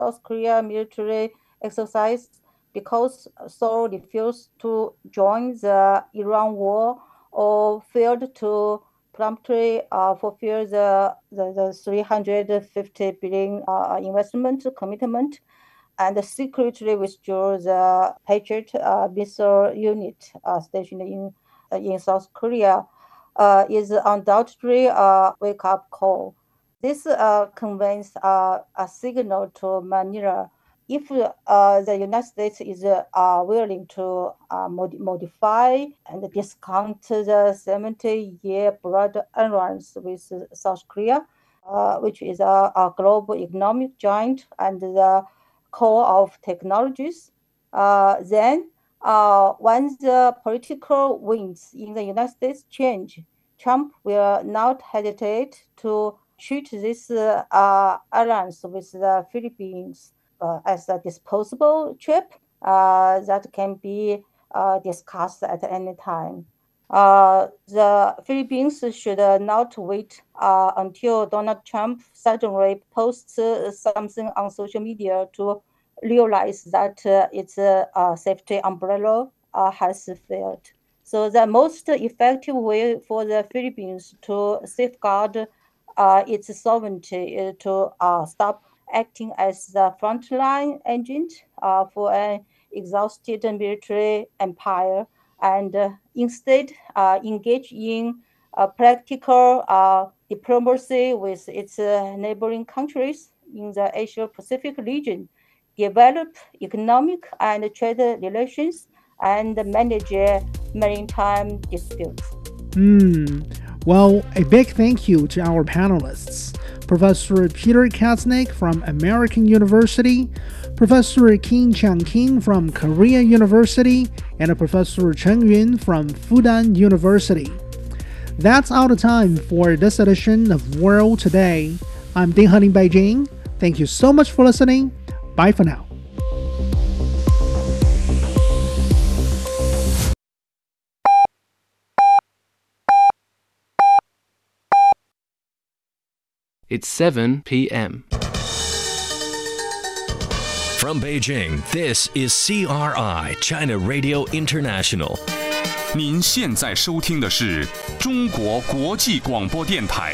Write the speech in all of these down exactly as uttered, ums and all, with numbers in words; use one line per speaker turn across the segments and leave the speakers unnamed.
South Korea military exercise because Seoul refused to join the Iran war or failed to promptly uh, fulfill the, the, the three hundred fifty billion uh, investment commitment and secretly withdrew the Patriot uh, missile unit uh, stationed in, uh, in South Korea uh, is undoubtedly a wake-up call. This uh, conveys uh, a signal to Manila. If uh, the United States is uh, willing to uh, mod- modify and discount the seventy-year blood alliance with South Korea, uh, which is a, a global economic giant and the core of technologies, uh, then uh, when the political winds in the United States change, Trump will not hesitate to treat this uh, uh, alliance with the Philippines uh, as a disposable chip uh, that can be uh, discussed at any time. Uh, the Philippines should uh, not wait uh, until Donald Trump suddenly posts uh, something on social media to realize that uh, its uh, uh, safety umbrella uh, has failed. So the most effective way for the Philippines to safeguard uh, its sovereignty is to uh, stop acting as the frontline agent uh, for an exhausted military empire and uh, instead uh, engage in uh, practical uh, diplomacy with its uh, neighboring countries in the Asia-Pacific region, develop economic and trade relations, and manage maritime disputes.
Hmm. Well, a big thank you to our panelists, Professor Peter Katznick from American University, Professor Kim Chang-King from Korea University, and Professor Chen Yun from Fudan University. That's all the time for this edition of World Today. I'm Ding Han in Beijing. Thank you so much for listening. Bye for now.
It's seven p.m.
From Beijing, this is C R I, China Radio International.
您现在收听的是中国国际广播电台。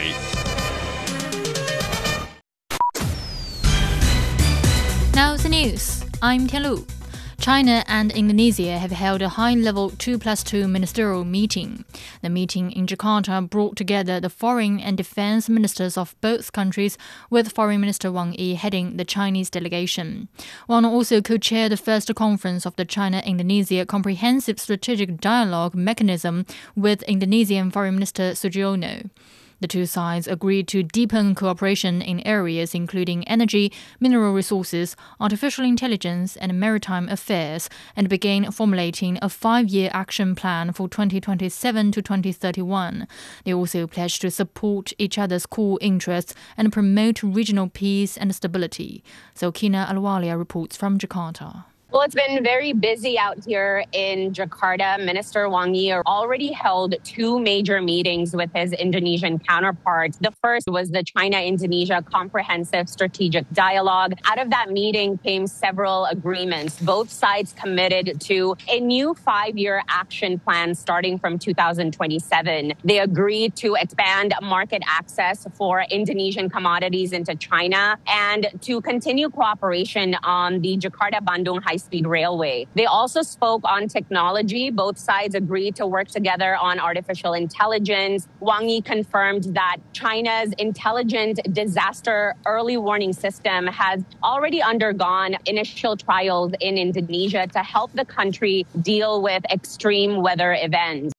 Now the news. I'm Tianlu. China and Indonesia have held a high-level two plus two ministerial meeting. The meeting in Jakarta brought together the foreign and defense ministers of both countries, with Foreign Minister Wang Yi heading the Chinese delegation. Wang also co-chaired the first conference of the China-Indonesia Comprehensive Strategic Dialogue Mechanism with Indonesian Foreign Minister Sugiono. The two sides agreed to deepen cooperation in areas including energy, mineral resources, artificial intelligence, and maritime affairs, and began formulating a five-year action plan for twenty twenty-seven to twenty thirty-one. They also pledged to support each other's core interests and promote regional peace and stability. Zokina Alwalia reports from Jakarta.
Well, it's been very busy out here in Jakarta. Minister Wang Yi already held two major meetings with his Indonesian counterpart. The first was the China-Indonesia Comprehensive Strategic Dialogue. Out of that meeting came several agreements. Both sides committed to a new five-year action plan starting from two thousand twenty-seven. They agreed to expand market access for Indonesian commodities into China and to continue cooperation on the Jakarta-Bandung High Speed Railway. They also spoke on technology. Both sides agreed to work together on artificial intelligence. Wang Yi confirmed that China's intelligent disaster early warning system has already undergone initial trials in Indonesia to help the country deal with extreme weather events.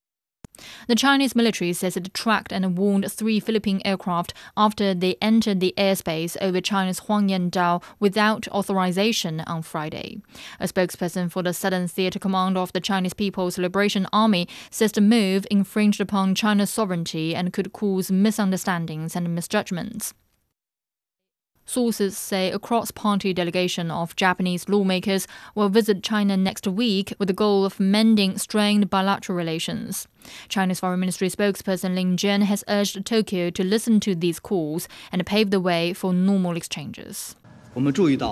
The Chinese military says it tracked and warned three Philippine aircraft after they entered the airspace over China's Huangyan Dao without authorization on Friday. A spokesperson for the Southern Theater Command of the Chinese People's Liberation Army says the move infringed upon China's sovereignty and could cause misunderstandings and misjudgments. Sources say a cross-party delegation of Japanese lawmakers will visit China next week with the goal of mending strained bilateral relations. China's Foreign Ministry spokesperson Lin Jian has urged Tokyo to listen to these calls and pave the way for normal exchanges.
我们注意到